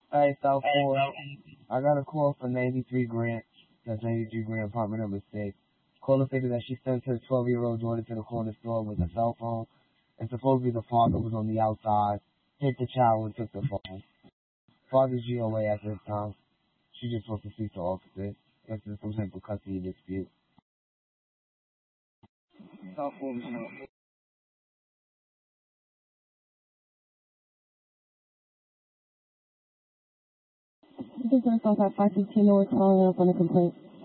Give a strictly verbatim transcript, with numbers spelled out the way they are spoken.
Hey, South Four. I got a call for ninety-three Grant. That's ninety-three Grant, apartment number six. Caller stated that she sent her twelve-year-old daughter to the corner store with a cell phone, and supposedly the father was on the outside, hit the child and took the phone. Father's G O A at this time. She just supposed to speak to officers. This is some simple custody dispute. South Four. This is myself at five fifteen North following up on a complaint.